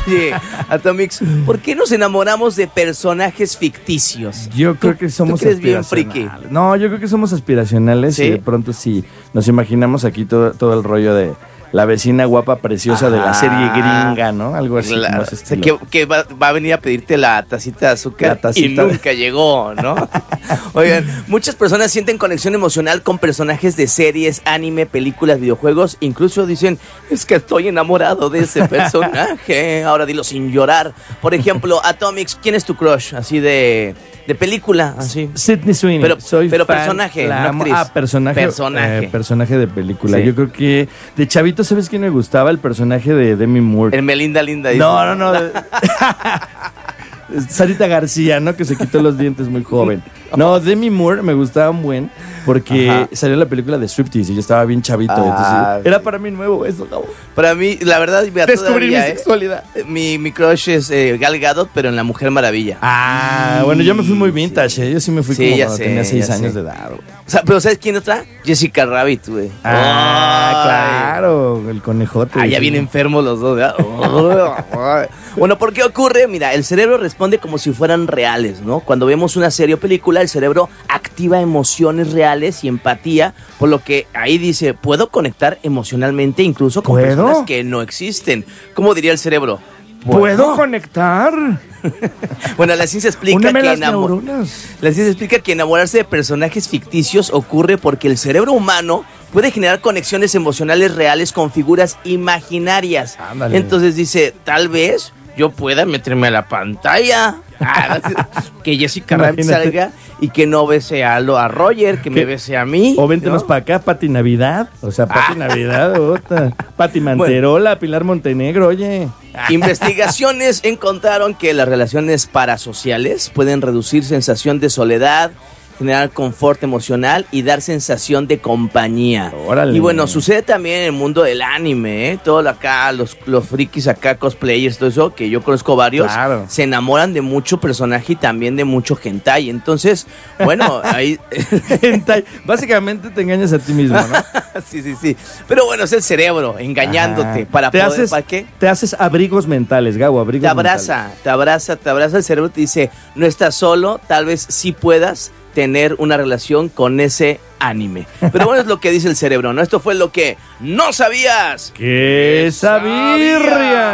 Oye, Atomix, ¿por qué nos enamoramos de personajes ficticios? Yo creo que somos ¿Tú crees bien friki? aspiracionales. No, yo creo que somos aspiracionales. ¿Sí? Y de pronto sí nos imaginamos aquí todo el rollo de la vecina guapa preciosa de la serie gringa, ¿no? Algo así. Claro. Como ese O sea, estilo. que va a venir a pedirte la tacita de azúcar La tacita y nunca llegó, ¿no? Oigan, muchas personas sienten conexión emocional con personajes de series, anime, películas, videojuegos. Incluso dicen, es que estoy enamorado de ese personaje. Ahora dilo sin llorar. Por ejemplo, Atomix, ¿quién es tu crush? Así de película, así. Sidney Sweeney. Pero Soy fan, personaje, la no amo. actriz. Personaje. Personaje de película. Sí. Yo creo que de chavito, ¿sabes quién me gustaba? El personaje de Demi Moore. El Melinda Linda. No. Sarita García, ¿no? Que se quitó los dientes muy joven. No, Demi Moore me gustaba un buen porque salió la película de Striptease y yo estaba bien chavito. Entonces, era para mí nuevo eso, ¿no? Para mí, la verdad, mira, Descubrí todavía, mi sexualidad. Mi crush es Gal Gadot, pero en La Mujer Maravilla. Bueno, yo me fui muy vintage, Yo sí me fui Sí, como ya cuando sé, tenía 6 ya años sé. de edad. Güey. O sea, pero ¿sabes quién otra? Jessica Rabbit, güey. Claro, el conejote. Ya bien enfermos los dos, ¿verdad? Bueno, ¿por qué ocurre? Mira, el cerebro responde como si fueran reales, ¿no? Cuando vemos una serie o película, el cerebro activa emociones reales y empatía, por lo que ahí dice, puedo conectar emocionalmente incluso con personas que no existen. ¿Cómo diría el cerebro? ¿Puedo conectar? Bueno, la ciencia explica que enamorarse de personajes ficticios ocurre porque el cerebro humano puede generar conexiones emocionales reales con figuras imaginarias. Ándale. Entonces dice, tal vez yo pueda meterme a la pantalla, que Jessica Rabbit salga y que no bese a Roger, que me bese a mí. O véntenos para acá, Pati Navidad. O sea, Pati Navidad, Pati Manterola, Pilar Montenegro, oye. Investigaciones encontraron que las relaciones parasociales pueden reducir sensación de soledad, generar confort emocional y dar sensación de compañía. Órale. Y bueno, sucede también en el mundo del anime, ¿eh? Todo acá, los frikis acá, cosplayers, todo eso, que yo conozco varios, se enamoran de mucho personaje y también de mucho hentai. Entonces, bueno, ahí... hentai. Básicamente te engañas a ti mismo, ¿no? Sí. Pero bueno, es el cerebro engañándote. ¿Para qué? Te haces abrigos mentales, Gabo, abrigos mentales. Te abraza el cerebro, te dice, no estás solo, tal vez sí puedas tener una relación con ese anime. Pero bueno, es lo que dice el cerebro, ¿no? Esto fue lo que no sabías. ¡Qué sabirria!